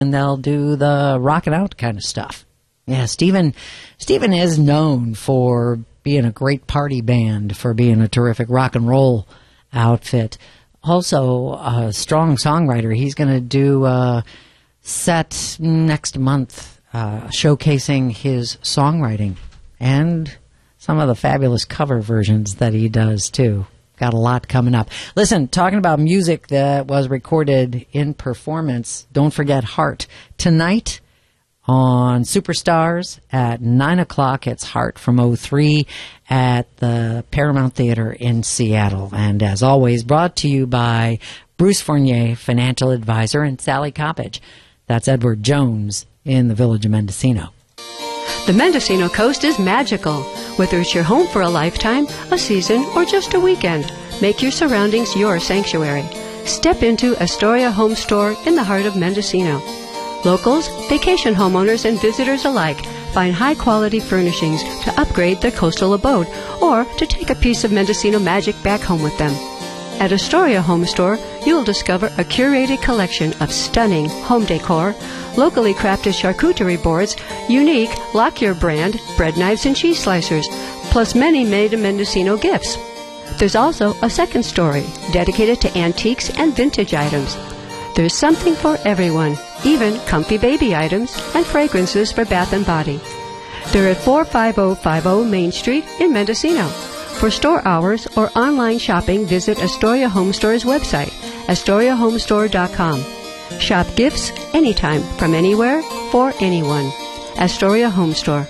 and they'll do the rockin' out kind of stuff. Yeah, Stephen is known for being a great party band, for being a terrific rock and roll outfit. Also, a strong songwriter. He's going to do a set next month showcasing his songwriting and some of the fabulous cover versions that he does, too. Got a lot coming up. Listen, talking about music that was recorded in performance, don't forget Heart. Tonight on Superstars at 9 o'clock, it's Heart from 03 at the Paramount Theater in Seattle. And as always, brought to you by Bruce Fournier, financial advisor, and Sally Coppage. That's Edward Jones in the village of Mendocino. The Mendocino coast is magical. Whether it's your home for a lifetime, a season, or just a weekend, make your surroundings your sanctuary. Step into Astoria Home Store in the heart of Mendocino. Locals, vacation homeowners, and visitors alike find high-quality furnishings to upgrade their coastal abode or to take a piece of Mendocino magic back home with them. At Astoria Home Store, you'll discover a curated collection of stunning home decor, locally crafted charcuterie boards, unique Lockyer brand bread knives and cheese slicers, plus many made-in-Mendocino gifts. There's also a second story dedicated to antiques and vintage items. There's something for everyone, even comfy baby items and fragrances for bath and body. They're at 45050 Main Street in Mendocino. For store hours or online shopping, visit Astoria Home Store's website, AstoriaHomestore.com. Shop gifts anytime, from anywhere, for anyone. Astoria Home Store.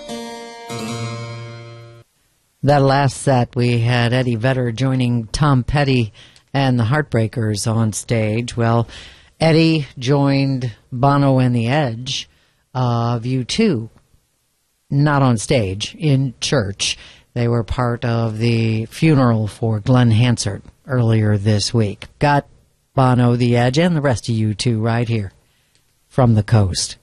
That last set, we had Eddie Vedder joining Tom Petty and the Heartbreakers on stage. Well, Eddie joined Bono and the Edge of U2, not on stage, in church. They were part of the funeral for Glenn Hansard earlier this week. Got Bono, the Edge, and the rest of U2 right here from the coast.